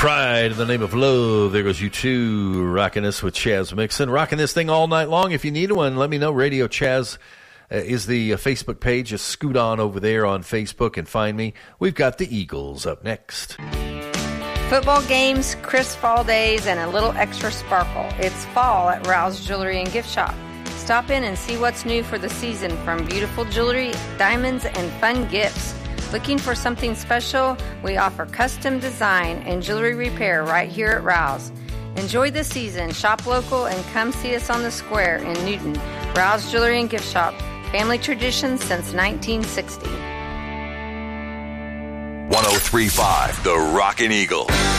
Pride in the Name of Love. There goes U2 rocking us with Chaz Mixon. Rocking this thing all night long. If you need one, let me know. Radio Chaz is the Facebook page. Just scoot on over there on Facebook and find me. We've got the Eagles up next. Football games, crisp fall days, and a little extra sparkle. It's fall at Rouse Jewelry and Gift Shop. Stop in and see what's new for the season, from beautiful jewelry, diamonds, and fun gifts. Looking for something special? We offer custom design and jewelry repair right here at Rouse. Enjoy the season, shop local, and come see us on the square in Newton. Rouse Jewelry and Gift Shop, family tradition since 1960. 103.5 The Rockin' Eagle.